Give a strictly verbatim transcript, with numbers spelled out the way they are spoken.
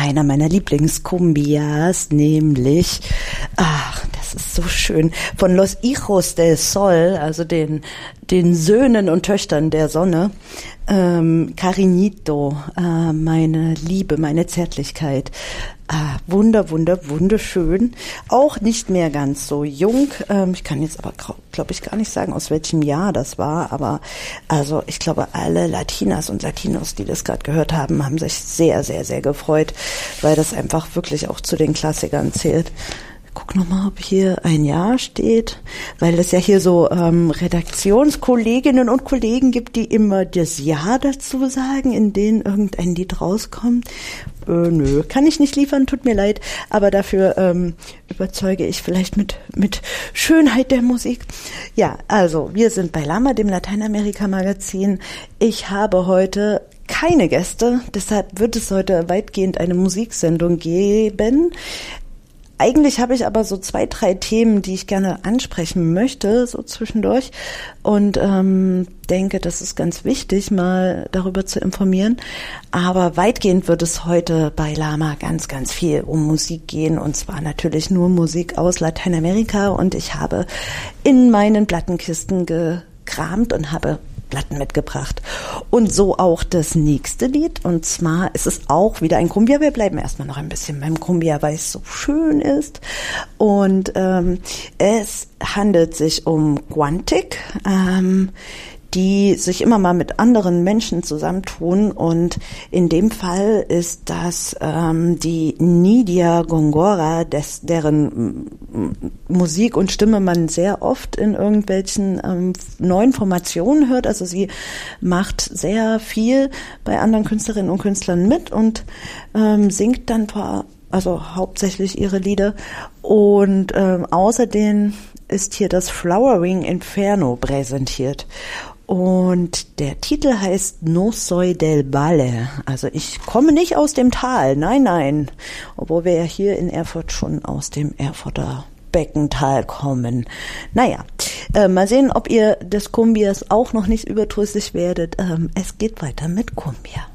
einer meiner Lieblingscumbias, nämlich, ach, das ist so schön, von Los Hijos del Sol, also den, den Söhnen und Töchtern der Sonne, ähm, Cariñito, äh, meine Liebe, meine Zärtlichkeit. Ah, wunder, wunder, wunderschön. Auch nicht mehr ganz so jung. Ähm, ich kann jetzt aber, glaube ich, gar nicht sagen, aus welchem Jahr das war. Aber also ich glaube, alle Latinas und Latinos, die das gerade gehört haben, haben sich sehr, sehr, sehr gefreut, weil das einfach wirklich auch zu den Klassikern zählt. Guck nochmal, ob hier ein Jahr steht, weil es ja hier so ähm, Redaktionskolleginnen und Kollegen gibt, die immer das Jahr dazu sagen, in denen irgendein Lied rauskommt. Äh, nö, kann ich nicht liefern, tut mir leid, aber dafür ähm, überzeuge ich vielleicht mit mit Schönheit der Musik. Ja, also wir sind bei Lama, dem Lateinamerika-Magazin. Ich habe heute keine Gäste, deshalb wird es heute weitgehend eine Musiksendung geben. Eigentlich habe ich aber so zwei, drei Themen, die ich gerne ansprechen möchte, so zwischendurch, und ähm, denke, das ist ganz wichtig, mal darüber zu informieren. Aber weitgehend wird es heute bei Lama ganz, ganz viel um Musik gehen, und zwar natürlich nur Musik aus Lateinamerika. Und ich habe in meinen Plattenkisten gekramt und habe Platten mitgebracht. Und so auch das nächste Lied. Und zwar ist es auch wieder ein Cumbia. Wir bleiben erstmal noch ein bisschen beim Cumbia, weil es so schön ist. Und ähm, es handelt sich um Guantic, ähm, die sich immer mal mit anderen Menschen zusammentun, und in dem Fall ist das ähm, die Nidia Góngora, des, deren Musik und Stimme man sehr oft in irgendwelchen ähm, neuen Formationen hört. Also sie macht sehr viel bei anderen Künstlerinnen und Künstlern mit und ähm, singt dann vor, also hauptsächlich ihre Lieder, und ähm, außerdem ist hier das Flowering Inferno präsentiert. Und der Titel heißt No soy del Valle, also ich komme nicht aus dem Tal, nein, nein, obwohl wir ja hier in Erfurt schon aus dem Erfurter Beckental kommen. Naja, äh, mal sehen, ob ihr des Cumbias auch noch nicht überdrüssig werdet. Ähm, es geht weiter mit Cumbia.